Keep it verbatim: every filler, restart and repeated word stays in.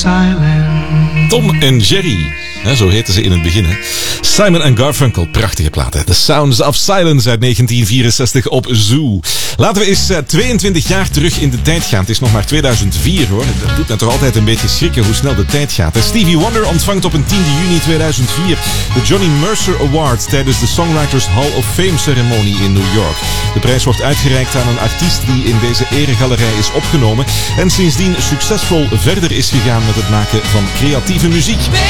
silence. Tom en Jerry, hè, zo heten ze in het begin. Hè. Simon en Garfunkel, prachtige platen. The Sounds of Silence uit negentien vierenzestig op Zoo. Laten we eens uh, tweeëntwintig jaar terug in de tijd gaan. Het is nog maar tweeduizend vier hoor. Dat doet me toch altijd een beetje schrikken hoe snel de tijd gaat. Hè. Stevie Wonder ontvangt op een tiende juni tweeduizend vier de Johnny Mercer Award tijdens de Songwriters Hall of Fame ceremonie in New York. De prijs wordt uitgereikt aan een artiest die in deze eregalerij is opgenomen en sindsdien succesvol verder is gegaan met het maken van creatieve muziek.